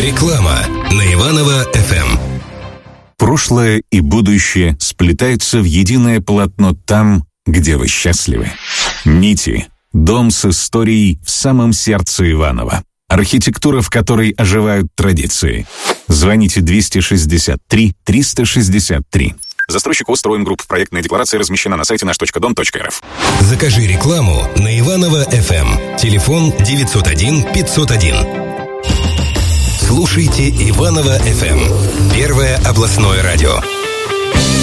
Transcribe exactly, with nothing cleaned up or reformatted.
Реклама на Иваново-эф эм. Прошлое и будущее сплетаются в единое полотно там, где вы счастливы. Нити. Дом с историей в самом сердце Иваново. Архитектура, в которой оживают традиции. Звоните двести шестьдесят три триста шестьдесят три. Застройщик ОС «Стройингрупп». Проектная декларация размещена на сайте наш точка дом точка эр эф. Закажи рекламу на Иваново-эф эм. Телефон девятьсот один пятьсот один. Слушайте Иваново-эф эм. Первое областное радио.